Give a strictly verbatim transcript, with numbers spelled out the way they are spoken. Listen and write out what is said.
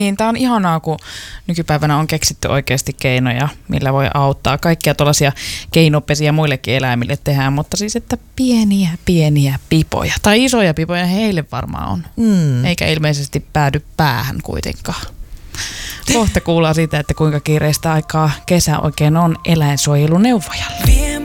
Niin, tää on ihanaa, kun nykypäivänä on keksitty oikeasti keinoja, millä voi auttaa. Kaikkia tuollaisia keinopesiä muillekin eläimille tehdään, mutta siis, että pieniä, pieniä pipoja. Tai isoja pipoja heille varmaan on. Mm. Eikä ilmeisesti päädy päähän kuitenkaan. Kohta kuullaan siitä, että kuinka kiireistä aikaa kesä oikein on eläinsuojeluneuvojalle.